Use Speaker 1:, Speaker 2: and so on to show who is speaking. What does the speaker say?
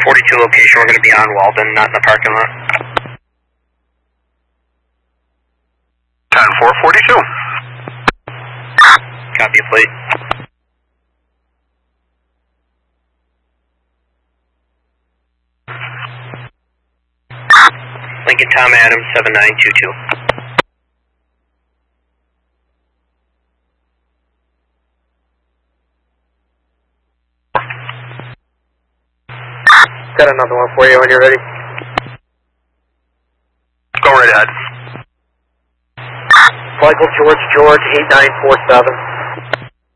Speaker 1: 42 location, we're going to be on Walden, not in the parking lot.
Speaker 2: 10-4-42.
Speaker 1: Copy, plate. Lincoln Tom Adams, 7922.
Speaker 3: Got another one for you when you're ready.
Speaker 2: Go right ahead.
Speaker 3: Michael George, 8947.